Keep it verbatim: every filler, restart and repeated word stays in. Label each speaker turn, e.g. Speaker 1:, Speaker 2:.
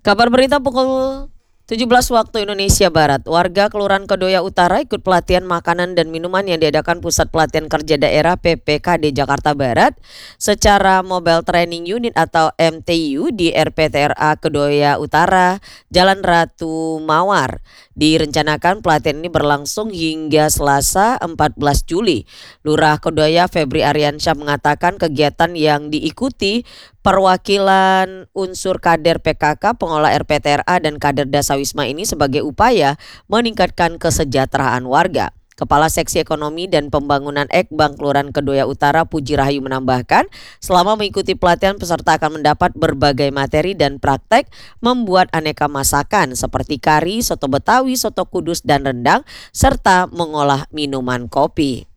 Speaker 1: Kabar berita pukul tujuh belas waktu Indonesia Barat. Warga Kelurahan Kedoya Utara ikut pelatihan makanan dan minuman yang diadakan Pusat Pelatihan Kerja Daerah P P K D Jakarta Barat secara Mobile Training Unit atau M T U di R P T R A Kedoya Utara, Jalan Ratu Mawar. Direncanakan pelatihan ini berlangsung hingga Selasa empat belas Juli. Lurah Kedoya Febri Aryansyah mengatakan kegiatan yang diikuti perwakilan unsur kader P K K, pengolah R P T R A dan kader Dasawisma ini sebagai upaya meningkatkan kesejahteraan warga. Kepala Seksi Ekonomi dan Pembangunan Ekbank Kelurahan Kedoya Utara Puji Rahayu menambahkan, selama mengikuti pelatihan peserta akan mendapat berbagai materi dan praktek membuat aneka masakan seperti kari, soto Betawi, soto Kudus dan rendang serta mengolah minuman kopi.